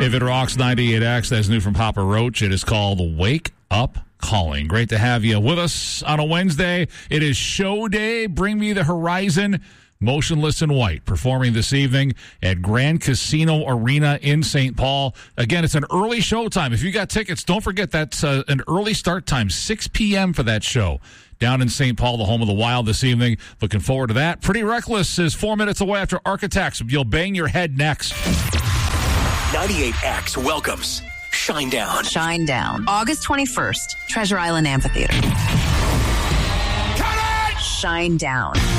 If it rocks 98X, that's new from Papa Roach. It is called Wake Up Calling. Great to have you with us on a Wednesday. It is show day. Bring Me the Horizon. Motionless in White performing this evening at Grand Casino Arena in St. Paul. Again, it's an early show time. If you got tickets, don't forget that's an early start time, 6 p.m. for that show. Down in St. Paul, the home of the Wild this evening. Looking forward to that. Pretty Reckless is 4 minutes away after Architects. You'll bang your head next. 98X welcomes Shinedown. Shinedown. August 21st, Treasure Island Amphitheater. Shinedown.